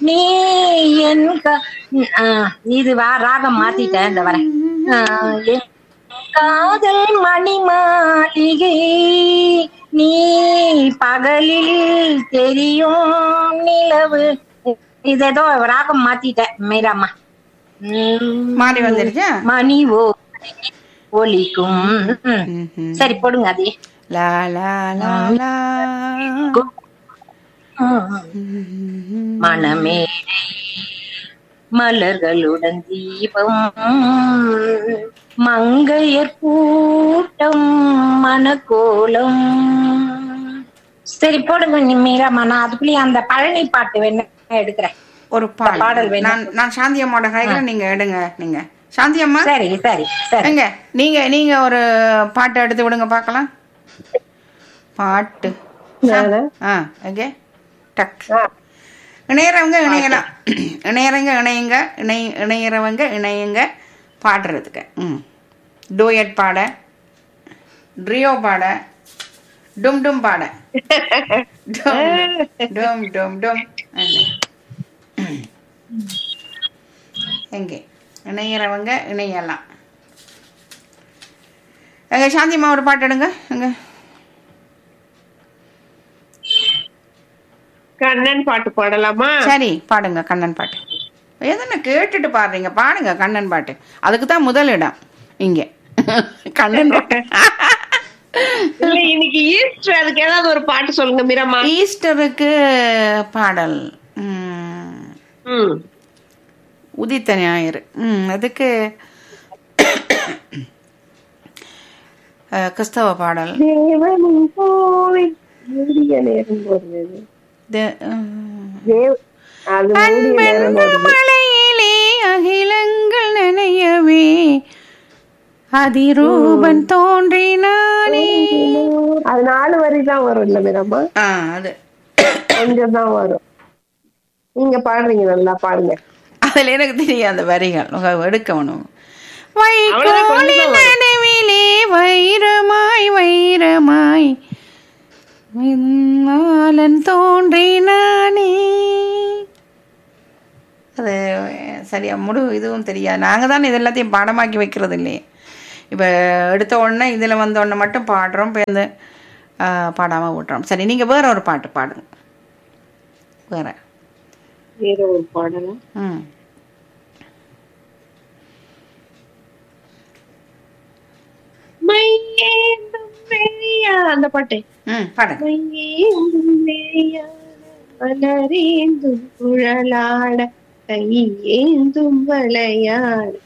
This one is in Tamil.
நீ என் இது ராகம் மாத்திட்டேன் இந்த வரேன். என் காதல் மணி மாளிகை நீ பகலில் தெரியும் நிலவு. இது ஏதோ ராகம் மாத்திட்டேன் மீராமா. மாறி வந்துருச்சா? மணி ஒலிக்கும். சரி போடுங்க அதே. லா லா லா லா மணமேடை மலர்களுடன் தீபம் மங்கையர் கூட்டம் மணக்கோலம். சரி போடுங்க மீராமா. நான் அதுக்குள்ளேயே அந்த பழனி பாட்டு வேணா எடுக்கிறேன். ஒரு பாடல் நான் சாந்தி அம்மாவோட கையில நீங்க எடுங்க. நீங்க சாந்தி அம்மா சரி சரி சரி எங்க நீங்க நீங்க ஒரு பாட்டு எடுத்து விடுங்க பார்க்கலாம். பாட்டு ஓகே டக். இணையறவங்க இணையலாம். இணையறவங்க இணையுங்க பாடுறதுக்கு. டூயட் பாட, ட்ரியோ பாட, டும் டும் பாட. டும் டும் டும். எங்கே இணையறவங்க இணையலாம். எங்க சாந்திமா ஒரு பாட்டு எடுங்க. எங்க கண்ணன் பாட்டு பாடலாமா? சரி பாடுங்க கண்ணன் பாட்டு. எதனா கேட்டுட்டு பாடுறீங்க, பாடுங்க கண்ணன் பாட்டு. அதுக்கு தான் முதல் இடம் இங்க. கண்ணன் பாட்டு. இன்னைக்கு ஈஸ்டர், அதுக்கு ஏதாவது ஒரு பாட்டு சொல்லுங்க மீராமா. ஈஸ்டருக்கு பாடல் உதித்த ஞாயிறு. அதுக்கு கிறிஸ்தவ பாடல். மலையிலே அகிலங்கள் நனையவே அதிரூபன் தோன்றினானே. அது 4 வரிதான் வரும் இல்ல மீராமா? அது கொஞ்சம் தான் வரும். நீங்க பாடுறீங்க, நல்லா பாடுங்க. அதுல எனக்கு தெரியாத வரிகள் எடுக்கணும். வைகோலின் நடுவிலே வைரமாய் வைரமாய் மின்னாலன் தோன்றினானே. அது சரியா இதுவும் தெரியாது. நாங்கள் தான் இது எல்லாத்தையும் பாடமாக்கி வைக்கிறது இல்லையே. இப்போ எடுத்த உடனே இதில் வந்த உடனே மட்டும் பாடுறோம், இப்போ இந்த பாடாமல் விட்டுறோம். சரி, நீங்கள் வேற ஒரு பாட்டு பாடுங்க. வேற ஒரு பாடலாம். அந்த பாட்டு மலரேந்தும் குழலாட கையேந்தும் வளையாட